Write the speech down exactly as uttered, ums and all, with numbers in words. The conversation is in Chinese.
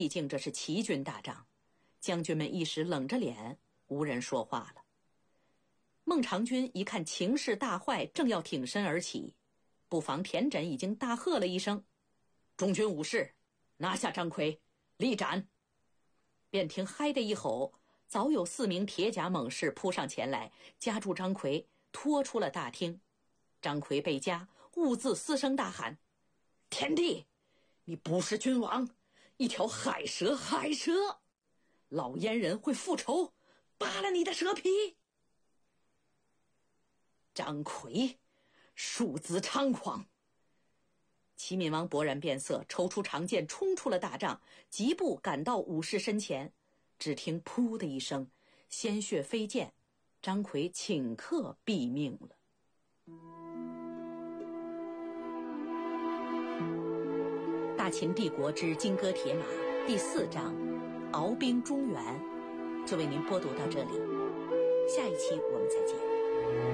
毕竟这是齐军打仗，将军们一时冷着脸，无人说话了。孟尝君一看情势大坏，正要挺身而起，不妨田轸已经大喝了一声：“中军武士，拿下张奎，立斩！”便听嗨的一吼，早有四名铁甲猛士扑上前来，夹住张奎，拖出了大厅。张奎被夹，兀自嘶声大喊：“田弟，你不是君王，一条海蛇！海蛇！老阉人会复仇，扒了你的蛇皮！”张奎，庶子猖狂！齐闵王勃然变色，抽出长剑冲出了大帐，疾步赶到武士身前。只听噗的一声，鲜血飞溅，张奎顷刻毙命了。大秦帝国之金戈铁马第四章鏖兵中原就为您播读到这里，下一期我们再见。